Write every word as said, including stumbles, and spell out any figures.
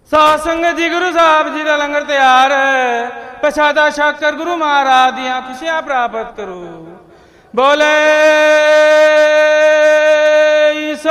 ਸਾਧ ਸੰਗਤ ਜੀ, ਗੁਰੂ ਸਾਹਿਬ ਜੀ ਦਾ ਲੰਗਰ ਤਿਆਰ ਹੈ। ਪ੍ਰਸ਼ਾਦਾ ਛਕ ਕਰ ਗੁਰੂ ਮਹਾਰਾਜ ਦੀਆਂ ਖੁਸ਼ੀਆਂ ਪ੍ਰਾਪਤ ਕਰੋ। ਬੋਲੇ